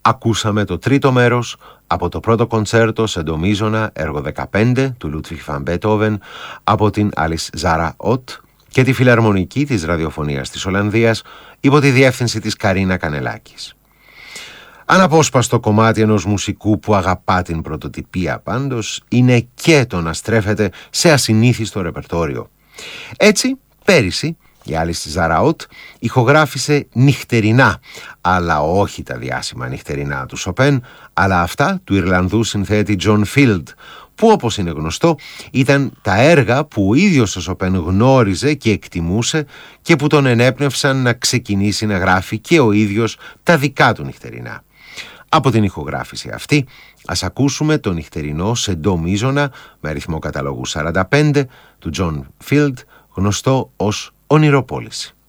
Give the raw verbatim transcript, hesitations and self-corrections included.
Ακούσαμε το τρίτο μέρος από το πρώτο κοντσέρτο σε ντο μείζωνα έργο δεκαπέντε του Λούτβιχ βαν Μπέτοβεν από την Alice Zara Ott και τη φιλαρμονική της ραδιοφωνίας της Ολλανδίας υπό τη διεύθυνση της Καρίνα Κανελάκης. Αναπόσπαστο κομμάτι ενός μουσικού που αγαπά την πρωτοτυπία πάντως είναι και το να στρέφεται σε ασυνήθιστο ρεπερτόριο. Έτσι, πέρυσι η Alice Zara Ott ηχογράφησε νυχτερινά, αλλά όχι τα διάσημα νυχτερινά του Σοπέν, αλλά αυτά του Ιρλανδού συνθέτη John Field, που όπως είναι γνωστό ήταν τα έργα που ο ίδιος ο Σοπέν γνώριζε και εκτιμούσε και που τον ενέπνευσαν να ξεκινήσει να γράφει και ο ίδιος τα δικά του νυχτερινά. Από την ηχογράφηση αυτή ας ακούσουμε το νυχτερινό σε ντο μείζωνα με αριθμό καταλόγου σαράντα πέντε του John Field, γνωστό ως Ονειροπόληση.